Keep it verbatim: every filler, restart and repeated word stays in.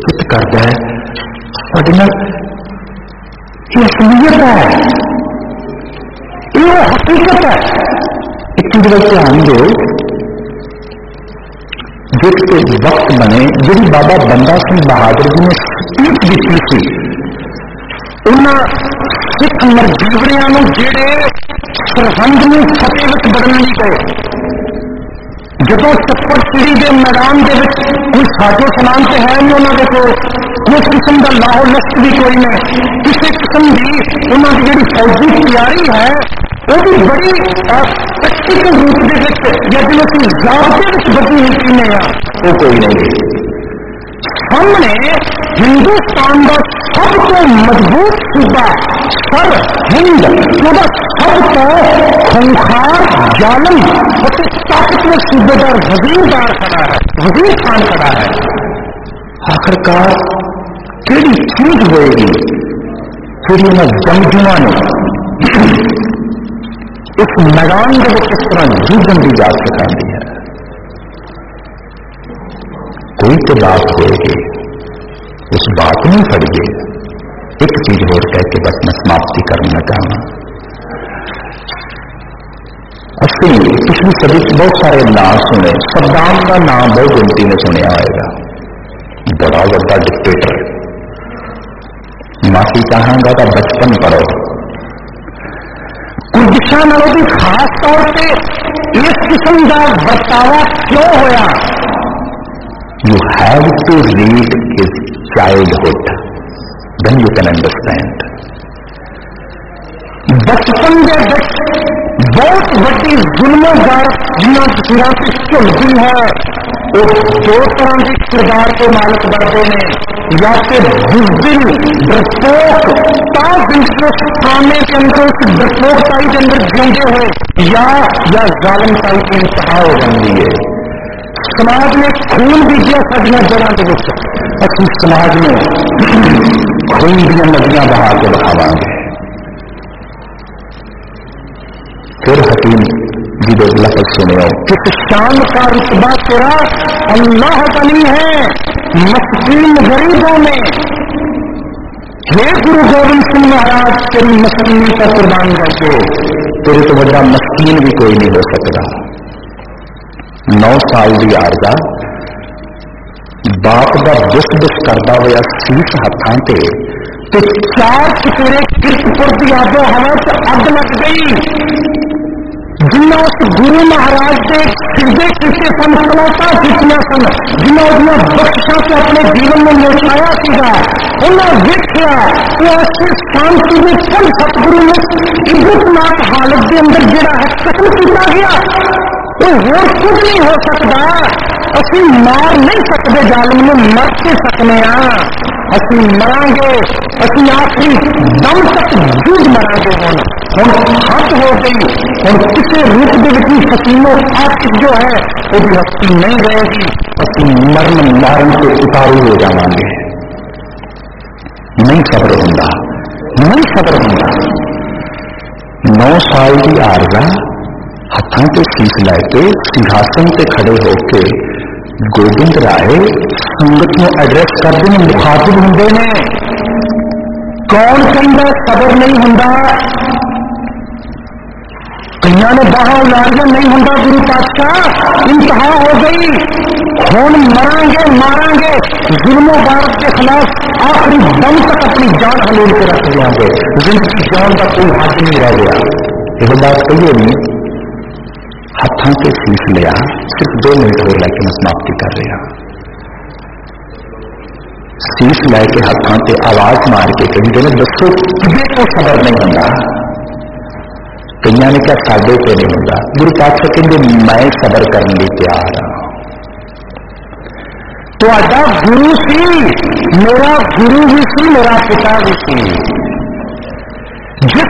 चित करता है ਤੁਹਾਡੇ ਨਾਲ ਇਹ ਅਸਲੀਅਤ ਹੈ, ਇਹ ਹਕੀਕਤ ਹੈ। ਇੱਕ ਚੀਜ਼ ਵੱਲ ਧਿਆਨ ਦਿਓ, ਜਿਸ ਤੇ ਵਕਤ ਬਣੇ ਜਿਹੜੀ ਬਾਬਾ ਬੰਦਾ ਸਿੰਘ ਬਹਾਦਰ ਜੀ ਨੇ ਸਪੀਚ ਦਿੱਤੀ ਸੀ, ਉਹਨਾਂ ਸਿੱਖ ਮਰਜੀਵੜਿਆਂ ਨੂੰ ਜਿਹੜੇ ਸਰਹੰਦ ਨੂੰ ਫਤਿਹ ਵਿੱਚ ਬਦਲਣ ਲਈ ਗਏ, ਜਦੋਂ ਚੱਪੜ ਚਿੜੀ ਦੇ ਮੈਦਾਨ ਦੇ ਵਿੱਚ ਕੋਈ ਸਾਜੋ ਸਮਾਨ ਤੇ ਹੈ ਨਹੀਂ ਉਹਨਾਂ ਦੇ ਕੋਲ, ਉਸ ਕਿਸਮ ਦਾ ਲਾਹੋ ਲਸ਼ਕਰ ਵੀ ਕੋਈ ਨਹੀਂ, ਕਿਸੇ ਕਿਸਮ ਦੀ ਉਹਨਾਂ ਦੀ ਜਿਹੜੀ ਫੌਜੀ ਤਿਆਰੀ ਹੈ ਉਹ ਵੀ ਬੜੀ ਪ੍ਰੈਕਟੀਕਲ ਰੂਪ ਦੇ ਵਿੱਚ ਜਾਂ ਜਿਹਨੂੰ ਅਸੀਂ ਜ਼ਾਬਤੇ ਵਿੱਚ ਬੱਝੀ ਹੋਈ ਕਹਿੰਦੇ ਆ, ਉਹ ਕੋਈ ਨਹੀਂ। ਸਾਹਮਣੇ ਹਿੰਦੁਸਤਾਨ ਦਾ ਸਭ ਤੋਂ ਮਜ਼ਬੂਤ ਸੂਬਾ ਸਰ ਹਿੰਦ, ਉਹਦਾ ਸਭ ਤੋਂ ਖੂੰਖਾਰ ਜ਼ਾਲਮ ਅਤੇ ਤਾਕਤਵਰ ਸੂਬੇਦਾਰ ਵਜ਼ੀਰਦਾਰ ਖੜਾ ਹੈ, ਵਜ਼ੀਰ ਖਾਨ ਖੜਾ ਹੈ। ਆਖਰਕਾਰ ਕਿਹੜੀ ਚੀਜ਼ ਹੋਏਗੀ ਜਿਹੜੀ ਉਹਨਾਂ ਜੰਗਜੂਆਂ ਨੂੰ ਇਸ ਮੈਦਾਨ ਦੇ ਵਿੱਚ ਇਸ ਤਰ੍ਹਾਂ ਜੂਝਣ ਦੀ ਜਾ ਸਿਖਾਉਂਦੀ ਹੈ? कोई तो बात होगी, उस बात में फड़िए। एक चीज और कह के बस मैं समाप्ति करना चाहूंगा। असि पिछली सदी बहुत सारे नाम सुने, सद्दाम का नाम बहुत गिनती में सुनिया होगा, बड़ा बड़ा डिक्टेटर। माफी चाहांगा तो बचपन पढ़ो, कुर्दिशा नालों भी खास तौर पर इस किस्म का बर्तावा क्यों होया? You have to read his childhood, then you can understand. बचपन के विच बहुत बड़ी जुल्मोगार जिन्होंने तस्वीरों से झुलती है, वो दो तरह के किरदार के मालिक बनते हैं, या फिर बुज़दिल डरपोक ता जिंदगी उस खाने के अंदर उस डरपोकताई के अंदर जीते हुए, या या जालिमताई की इंतहा हो जाती है। समाज ने खून बीजिया साडियां जड़ां दे विच, असीं समाज में खून दीयां नदियां बहा के बहावांगे। फिर हकीम जी दे लफ्ज़ सुनियो, किस शान का रुतबा तेरा अल्लाह गनी है मस्कीन गरीबों में। हे गुरु गोविंद सिंह महाराज, तेरी मस्कीनी का कुर्बान करके तेरे तो बड़ा मस्कीन भी कोई नहीं हो सकता। नौ साल की आरजा बाप का दुख दुख करता हुआ सीस हाथों से तो चार चुफेरे किरतपुर की आबो हवा से अग लग गई। जिन्हें उस गुरु महाराज के सिरदे किसे सन सलाता कीतियां सन, जिन्हें बख्शा से अपने जीवन में लौटाया सीगा, उन्हें देखा तो ऐसे शांति में चल सतगुरु ने इज्जतनाक हालत के अंदर जड़ा है कत्ल किया गया। तो होर कुछ नहीं हो सकता, असी मार नहीं सकते जालिम में, मर के सकने असी मरांगे, असी आखिरी दम तक जूझ मरांगे। हम हम हद हो गई, हम किसी रूप के विच फसीनो आतिश जो है वो भी हस्ती नहीं रहेगी, असी मरण मारन से उतारू हो जावांगे। नहीं सब्र हुंदा, नहीं सब्र हुंदा। नौ साल की आरजा हाथों से सीस लैके सिंहासन से खड़े होकर गोबिंद राय संगत को एड्रेस करते हैं, मुखातिब होंगे ने। कौन कहता सबर नहीं होंदा? कईयां ने बाहां उलारियां, नहीं होंदा गुरु पातशाह, इंतहा हो गई, हुण मरांगे मारांगे, जुल्मो भारत के खिलाफ आखिरी दम तक अपनी जान हलोल के रख देंगे, जिंदगी जान का कोई हद नहीं रह गया। यह बात कहिए नहीं, हाथों से सीख लिया। सिर्फ दो मिनट और लैके मैं समाप्ति कर रहा। सीख लैके हाथों से आवाज मार के कहते हैं, दसो किसी को सबर नहीं होता? कईयां ने क्या साडे पे नहीं होता? गुरु पातशाह कहते मैं सबर करने लिए तैयार हाँ। तो आजा गुरु सी, मेरा गुरु भी सी, मेरा पिता भी सी। जिस